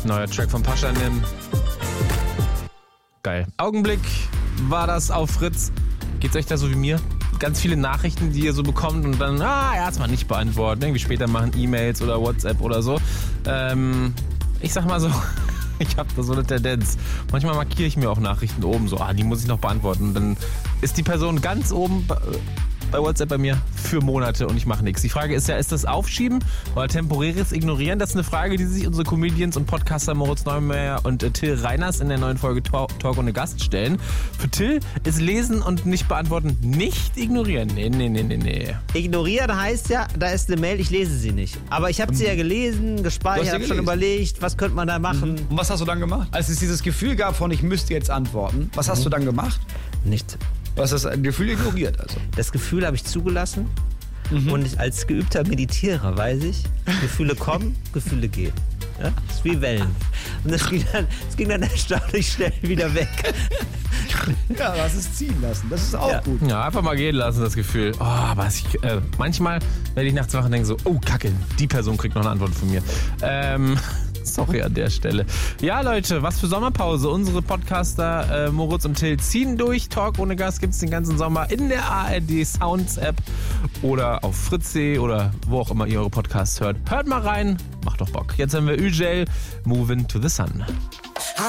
Neuer Track von Pascha Nim. Geil. Augenblick war das auf Fritz. Geht's euch da so wie mir? Ganz viele Nachrichten, die ihr so bekommt und dann, erstmal nicht beantworten. Irgendwie später machen E-Mails oder WhatsApp oder so. Ich sag mal so, ich habe da so eine Tendenz. Manchmal markiere ich mir auch Nachrichten oben so, die muss ich noch beantworten. Und dann ist die Person ganz oben bei WhatsApp bei mir für Monate und ich mache nichts. Die Frage ist ja, ist das Aufschieben oder temporäres Ignorieren? Das ist eine Frage, die sich unsere Comedians und Podcaster Moritz Neumeier und Till Reiners in der neuen Folge Talk ohne Gast stellen. Für Till ist Lesen und nicht beantworten nicht ignorieren. Nee. Ignorieren heißt ja, da ist eine Mail, ich lese sie nicht. Aber ich habe sie ja gelesen, gespeichert, habe schon überlegt, was könnte man da machen. Und was hast du dann gemacht? Als es dieses Gefühl gab von, ich müsste jetzt antworten, was hast du dann gemacht? Nichts. Du hast das Gefühl ignoriert also? Das Gefühl habe ich zugelassen und als geübter Meditierer weiß ich, Gefühle kommen, Gefühle gehen. Ja? Das ist wie Wellen. Und das ging dann erstaunlich schnell wieder weg. Ja, lass es ziehen lassen. Das ist auch gut. Ja, einfach mal gehen lassen, das Gefühl. Manchmal werde ich nachts wach und denke so, Kacke, die Person kriegt noch eine Antwort von mir. Sorry an der Stelle. Ja, Leute, was für Sommerpause. Unsere Podcaster Moritz und Till ziehen durch. Talk ohne Gast gibt es den ganzen Sommer in der ARD Sounds App oder auf Fritz.de oder wo auch immer ihr eure Podcasts hört. Hört mal rein, macht doch Bock. Jetzt haben wir Üjel, Moving to the Sun.